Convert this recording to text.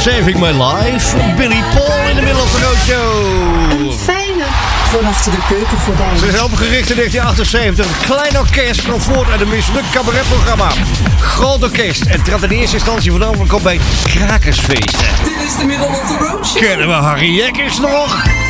Saving My Life. Billy Paul in de middel van de roadshow. Een fijne voor achter de keukengordijn. Ze is opgericht in 1978. Een klein orkest kwam voort uit een mislukt cabaretprogramma. Groot orkest en trad in eerste instantie voornamelijk op bij krakersfeesten. Dit is de middel of the roadshow. Kennen we Harry Jekkers nog?